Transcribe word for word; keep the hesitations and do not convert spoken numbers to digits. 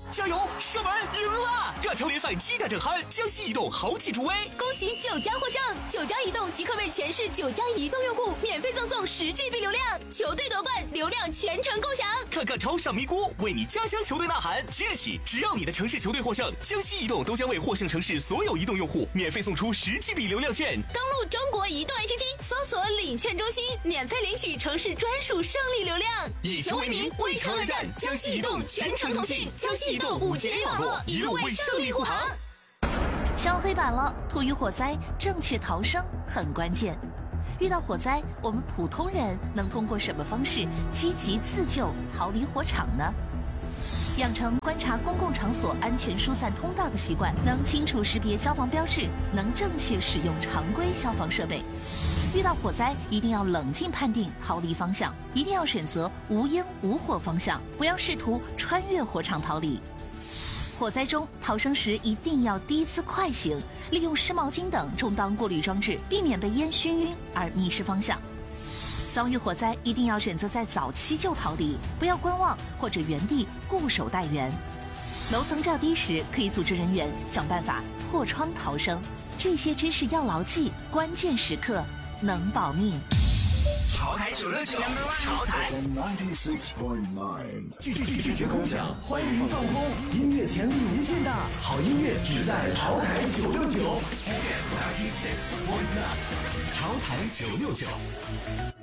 加油，射门赢了！亚超联赛激战正酣，江西移动豪气助威， 恭喜九家获胜！九家移动即刻为全市九家移动用户免费赠送十 G B 流量，球队夺冠，流量全程共享。 看看超上咪咕，为你家乡球队呐喊！即日起，只要你的城市球队获胜，江西移动都将为获胜城市所有移动用户免费送出十 G B 流量券。 登录中国移动 A P P， 搜索领券中心，免费领取城市专属胜利流量。 以球为名，为城而战，江西移动全程同庆，江西移动五 G A 网络，一路为胜利护航。 消黑板了，突遇火灾，正确逃生很关键。遇到火灾，我们普通人能通过什么方式积极自救、逃离火场呢？养成观察公共场所安全疏散通道的习惯，能清楚识别消防标志，能正确使用常规消防设备。遇到火灾，一定要冷静判定逃离方向，一定要选择无烟无火方向，不要试图穿越火场逃离。火灾中逃生时一定要低姿快行，利用湿毛巾等充当过滤装置，避免被烟熏晕而迷失方向。遭遇火灾一定要选择在早期就逃离，不要观望或者原地固守待援。楼层较低时，可以组织人员想办法破窗逃生。这些知识要牢记，关键时刻能保命。 潮台九六九，潮台拒拒拒绝空想，欢迎放空，音乐潜力无限大，好音乐只在潮台九六九。 潮台九六九。